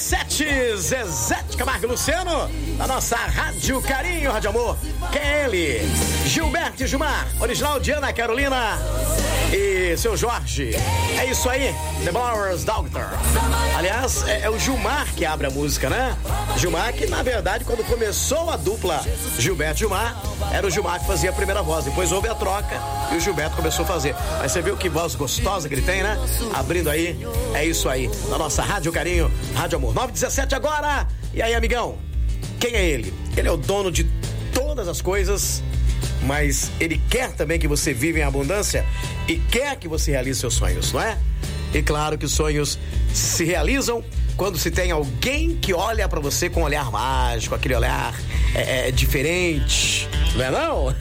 9h17, Zezé de Camargo e Luciano, na nossa Rádio Carinho, Rádio Amor. Quem é ele? Gilberto e Gilmar, original de Ana Carolina e seu Jorge. É isso aí, The Blowers Doctor. Aliás, é o Gilmar que abre a música, né? Gilmar que, na verdade, quando começou a dupla Gilberto e Gilmar, era o Gilmar que fazia a primeira voz. Depois houve a troca e o Gilberto começou a fazer. Mas você viu que voz gostosa que ele tem, né? Abrindo aí, é isso aí, na nossa Rádio Carinho, Rádio Amor. 9h17 agora. E aí, amigão? Quem é ele? Ele é o dono de todas as coisas, mas ele quer também que você viva em abundância e quer que você realize seus sonhos, não é? E claro que os sonhos se realizam quando se tem alguém que olha pra você com um olhar mágico, aquele olhar diferente, não é não?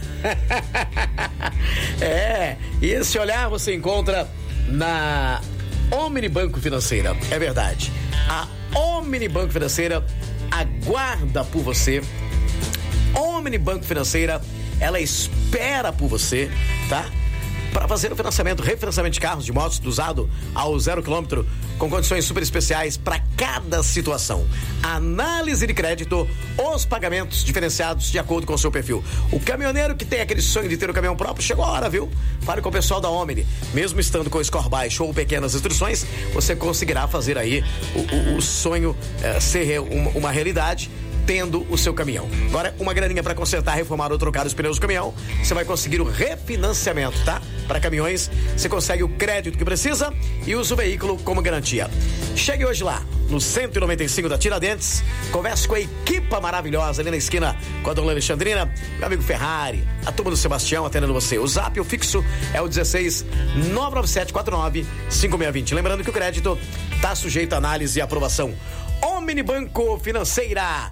E esse olhar você encontra na Omni Banco Financeira, é verdade. A Omni Banco Financeira aguarda por você. Omni Banco Financeira, ela espera por você, tá? Para fazer o financiamento, refinanciamento de carros, de motos, do usado ao 0 km, com condições super especiais para cada situação. Análise de crédito, os pagamentos diferenciados de acordo com o seu perfil. O caminhoneiro que tem aquele sonho de ter o caminhão próprio, chegou a hora, viu? Fale com o pessoal da Omni. Mesmo estando com o score baixo ou pequenas restrições, você conseguirá fazer aí o sonho ser uma realidade, tendo o seu caminhão. Agora, uma graninha para consertar, reformar ou trocar os pneus do caminhão, você vai conseguir o refinanciamento, tá? Para caminhões, você consegue o crédito que precisa e usa o veículo como garantia. Chegue hoje lá, no 195 da Tiradentes, converse com a equipa maravilhosa ali na esquina com a dona Alexandrina, meu amigo Ferrari, a turma do Sebastião atendendo você. O zap, o fixo, é o 16 99749 5620. Lembrando que o crédito tá sujeito a análise e aprovação. Omni Banco Financeira.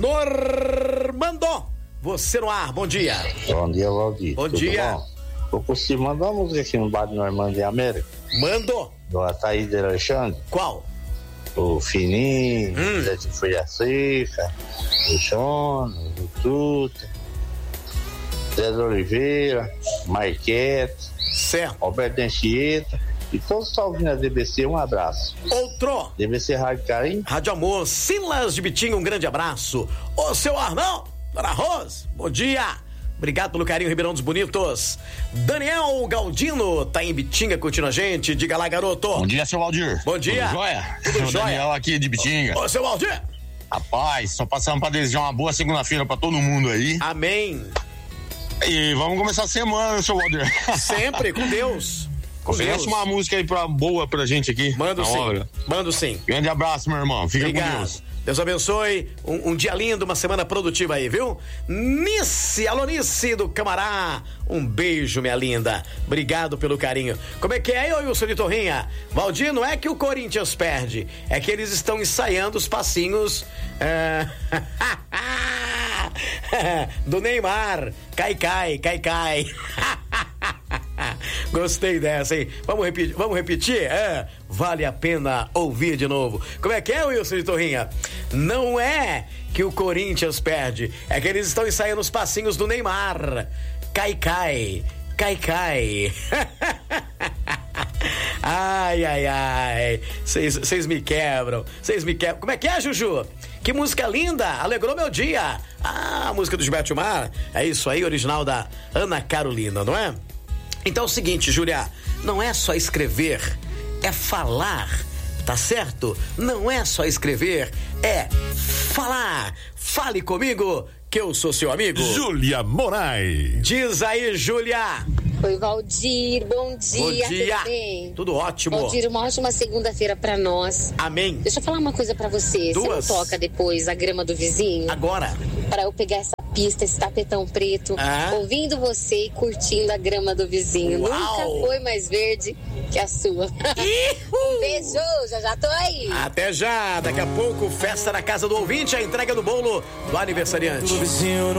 Normando, você no ar, bom dia. Bom dia, Valdir. Bom dia. Bom? Vou conseguir mandar uma música aqui no bar de Normando de América. Mando. Do Ataíde de Alexandre. Qual? O Fininho, Zé de Folha Seca, o Jonas, o Tuta, Zé de Oliveira, Marquete, certo. Alberto Anchieta. E todos que estão ouvindo a DBC, um abraço. Outro. DBC Rádio Carinho. Rádio Amor, Silas de Bitinho, um grande abraço. Ô, seu Arnão, Dona Rose, bom dia. Obrigado pelo carinho, Ribeirão dos Bonitos. Daniel Galdino tá em Bitinga curtindo a gente. Diga lá, garoto. Bom dia, seu Valdir. Bom dia. Tudo jóia? Tudo Sou jóia. Daniel aqui de Bitinga. Ô, seu Valdir. Rapaz, só passando pra desejar uma boa segunda-feira pra todo mundo aí. Amém. E vamos começar a semana, seu Valdir. Sempre, com Deus. Oferece uma música aí boa pra gente aqui. Mando sim. Hora. Mando sim. Grande abraço, meu irmão. Fica Obrigado. com Deus. Deus abençoe. Um dia lindo, uma semana produtiva aí, viu? Nice, alô Nice do Camará. Um beijo, minha linda. Obrigado pelo carinho. Como é que é, Wilson de Torrinha? Valdir, não é que o Corinthians perde, é que eles estão ensaiando os passinhos do Neymar. Cai. Gostei dessa, hein? Vamos repetir? Vale a pena ouvir de novo. Como é que é, Wilson de Torrinha? Não é que o Corinthians perde, é que eles estão ensaiando os passinhos do Neymar. Cai. Ai. Vocês me quebram. Como é que é, Juju? Que música linda, alegrou meu dia. A música do Gilberto Gilmar. É isso aí, original da Ana Carolina, não é? Então é o seguinte, Júlia, não é só escrever, é falar, tá certo? Não é só escrever, é falar. Fale comigo, que eu sou seu amigo. Júlia Moraes. Diz aí, Júlia. Oi, Valdir, bom dia. Tudo bem? Tudo ótimo. Valdir, uma ótima segunda-feira pra nós. Amém. Deixa eu falar uma coisa pra você. Duas. Você não toca depois a grama do vizinho? Agora. Pra eu pegar essa pista, esse tapetão preto, ouvindo você e curtindo a grama do vizinho. Uau. Nunca foi mais verde que a sua. Um beijo, já tô aí. Até já, daqui a pouco, festa na casa do ouvinte, a entrega do bolo do aniversariante.